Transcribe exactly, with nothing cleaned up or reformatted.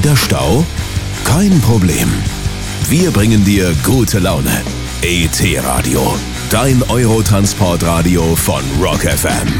wieder Stau? Kein Problem. Wir bringen dir gute Laune. E T Radio, dein Eurotransportradio von Rock F M.